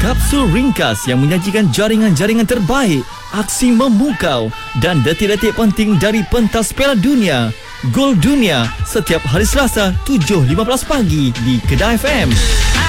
Kapsul ringkas yang menyajikan jaringan-jaringan terbaik, aksi memukau dan detik-detik penting dari pentas Piala Dunia. Gol Dunia setiap hari Selasa 7.15 pagi di Kedah FM.